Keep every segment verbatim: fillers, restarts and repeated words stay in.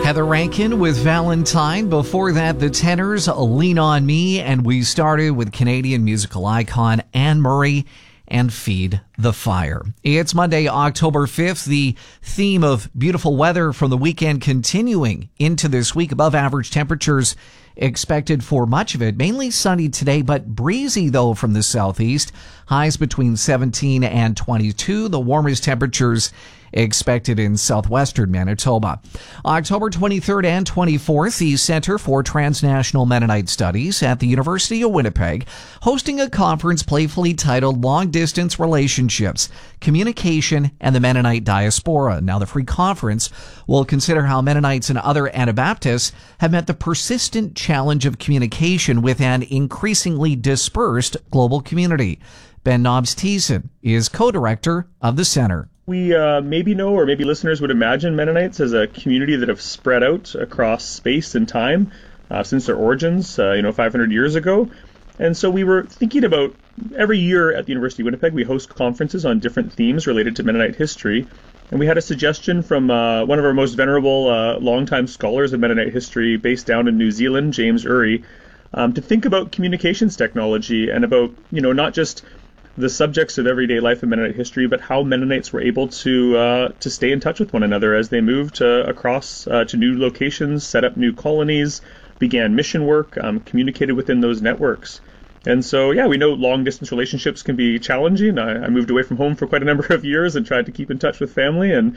Heather Rankin with Valentine. Before that, the Tenors, Lean on Me. And we started with Canadian musical icon Anne Murray and Feed the Fire. It's Monday, October fifth. The theme of beautiful weather from the weekend continuing into this week. Above average temperatures expected for much of it. Mainly sunny today, but breezy, though, from the southeast. Highs between seventeen and twenty-two. The warmest temperatures expected in southwestern Manitoba. October twenty-third and twenty-fourth, the Centre for Transnational Mennonite Studies at the University of Winnipeg hosting a conference playfully titled Long Distance Relationships, Communication, and the Mennonite Diaspora. Now, the free conference will consider how Mennonites and other Anabaptists have met the persistent challenge of communication with an increasingly dispersed global community. Ben Nobbs-Thiessen is co-director of the Centre. We uh, maybe know, or maybe listeners would imagine, Mennonites as a community that have spread out across space and time uh, since their origins, uh, you know, five hundred years ago. And so we were thinking about, every year at the University of Winnipeg, we host conferences on different themes related to Mennonite history. And we had a suggestion from uh, one of our most venerable uh, longtime scholars of Mennonite history based down in New Zealand, James Urry, um, to think about communications technology and about, you know, not just the subjects of everyday life in Mennonite history, but how Mennonites were able to uh, to stay in touch with one another as they moved uh, across uh, to new locations, set up new colonies, began mission work, um, communicated within those networks. And so, yeah, we know long-distance relationships can be challenging. I, I moved away from home for quite a number of years and tried to keep in touch with family, and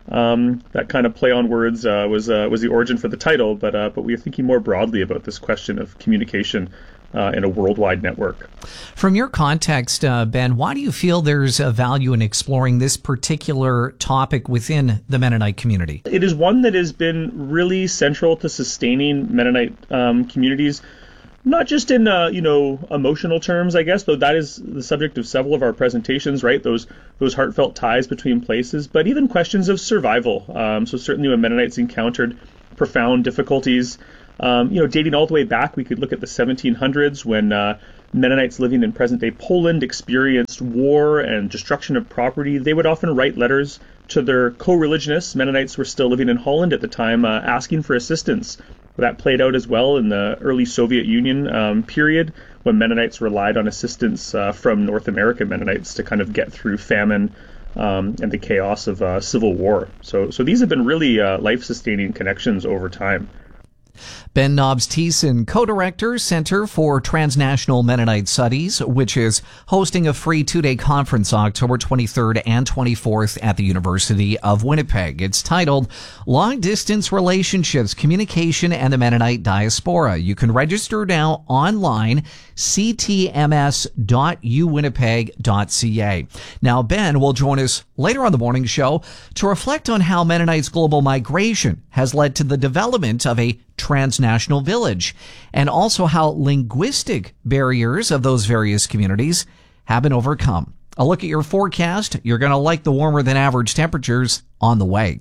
um, that kind of play on words uh, was uh, was the origin for the title. But uh, but we are thinking more broadly about this question of communication Uh, in a worldwide network. From your context, uh, Ben, why do you feel there's a value in exploring this particular topic within the Mennonite community? It is one that has been really central to sustaining Mennonite um, communities, not just in uh, you know emotional terms, I guess, though that is the subject of several of our presentations, right? Those those heartfelt ties between places, but even questions of survival. Um, so certainly when Mennonites encountered profound difficulties, Um, you know, dating all the way back, we could look at the seventeen hundreds when uh, Mennonites living in present-day Poland experienced war and destruction of property. They would often write letters to their co-religionists. Mennonites were still living in Holland at the time, uh, asking for assistance. That played out as well in the early Soviet Union um, period, when Mennonites relied on assistance uh, from North American Mennonites to kind of get through famine um, and the chaos of uh, civil war. So, so these have been really uh, life-sustaining connections over time. Ben Nobbs-Thiessen, co-director, Centre for Transnational Mennonite Studies, which is hosting a free two-day conference October twenty-third and twenty-fourth at the University of Winnipeg. It's titled Long Distance Relationships, Communication, and the Mennonite Diaspora. You can register now online, c t m s dot u winnipeg dot c a. Now, Ben will join us later on the morning show to reflect on how Mennonites' global migration has led to the development of a transnational village, and also how linguistic barriers of those various communities have been overcome. A look at your forecast. You're going to like the warmer than average temperatures on the way.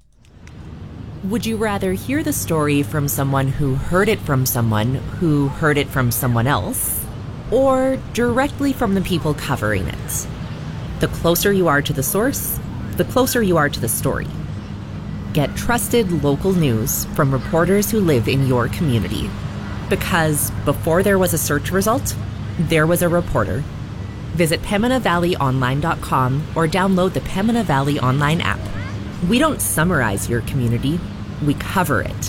Would you rather hear the story from someone who heard it from someone who heard it from someone else, or directly from the people covering it? The closer you are to the source, the closer you are to the story. Get trusted local news from reporters who live in your community. Because before there was a search result, there was a reporter. Visit Pembina Valley Online dot com or download the Pembina Valley Online app. We don't summarize your community, we cover it.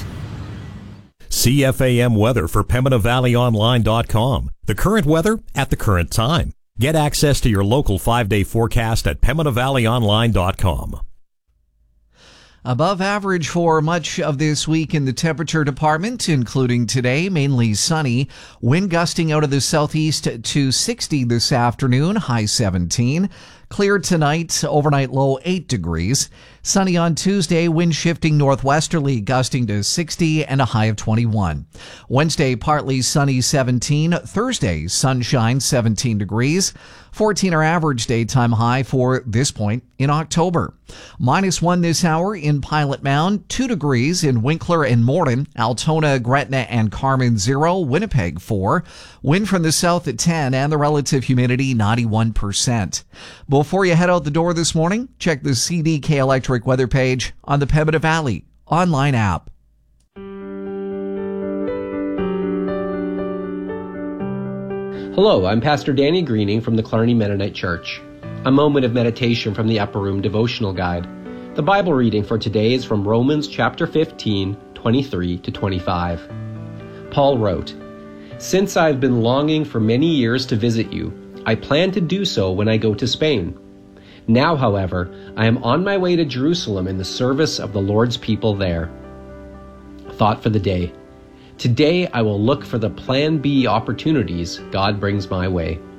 C F A M weather for Pembina Valley Online dot com. The current weather at the current time. Get access to your local five-day forecast at Pembina Valley Online dot com. Above average for much of this week in the temperature department, including today, mainly sunny. Wind gusting out of the southeast to sixty this afternoon, high seventeen. Clear tonight, overnight low eight degrees. Sunny on Tuesday, wind shifting northwesterly, gusting to sixty and a high of twenty-one. Wednesday, partly sunny, seventeen. Thursday, sunshine, seventeen degrees. fourteen our average daytime high for this point in October. Minus one this hour in Pilot Mound, two degrees in Winkler and Morden, Altona, Gretna, and Carmen zero, Winnipeg four. Wind from the south at ten, and the relative humidity ninety-one percent. Before you head out the door this morning, check the C D K Electric weather page on the Pembina Valley online app. Hello, I'm Pastor Danny Greening from the Clarny Mennonite Church. A moment of meditation from the Upper Room Devotional Guide. The Bible reading for today is from Romans chapter fifteen, twenty-three to twenty-five. Paul wrote, "Since I've been longing for many years to visit you, I plan to do so when I go to Spain. Now, however, I am on my way to Jerusalem in the service of the Lord's people there." Thought for the day. Today I will look for the Plan B opportunities God brings my way.